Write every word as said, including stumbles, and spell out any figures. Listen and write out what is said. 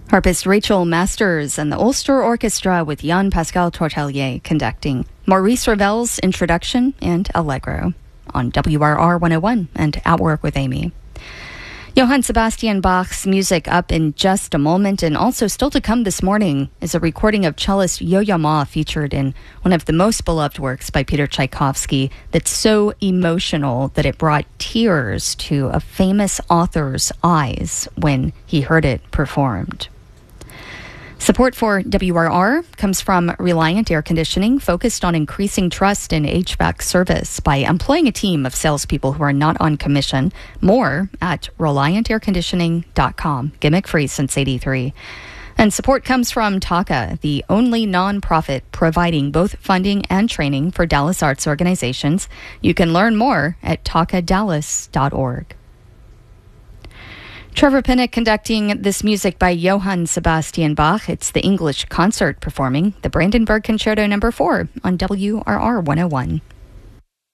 Harpist Rachel Masters and the Ulster Orchestra with Jan-Pascal Tortelier conducting Maurice Ravel's Introduction and Allegro on W R R one oh one and At Work with Amy. Johann Sebastian Bach's music up in just a moment, and also still to come this morning is a recording of cellist Yo-Yo Ma featured in one of the most beloved works by Peter Tchaikovsky that's so emotional that it brought tears to a famous author's eyes when he heard it performed. Support for W R R comes from Reliant Air Conditioning, focused on increasing trust in H V A C service by employing a team of salespeople who are not on commission. More at reliant air conditioning dot com. Gimmick free since eighty-three. And support comes from Taka, the only nonprofit providing both funding and training for Dallas arts organizations. You can learn more at taka dallas dot org. Trevor Pinnock conducting this music by Johann Sebastian Bach. It's the English Concert performing the Brandenburg Concerto number four on W R R one oh one.